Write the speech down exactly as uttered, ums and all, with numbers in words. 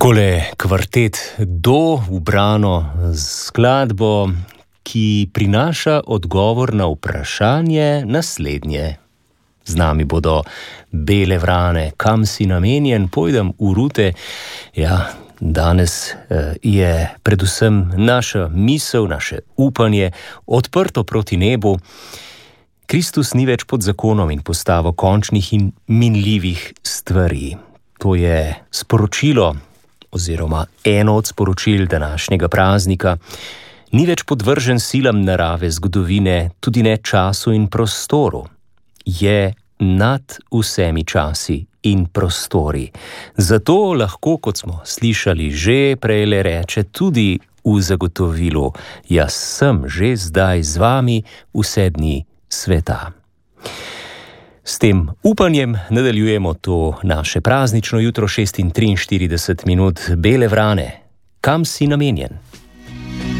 Takole kvartet Do, ubrano skladbo, ki prinaša odgovor na vprašanje naslednje. Z nami bodo Bele vrane, kam si namenjen, pojdem v rute. Ja, danes eh, je predvsem naša misel, naše upanje odprto proti nebu. Kristus ni več pod zakonom in postavo končnih in minljivih stvari. To je sporočilo, oziroma eno od sporočil današnjega praznika. Ni več podvržen silam narave, zgodovine, tudi ne času in prostoru. Je nad vsemi časi in prostori. Zato lahko, kot smo slišali že prejle, reče tudi v zagotovilu: jaz sem že zdaj z vami vse dni sveta. S tem upanjem nadaljujemo to naše praznično jutro, šest in triinštirideset minut. Bele vrane, kam si namenjen?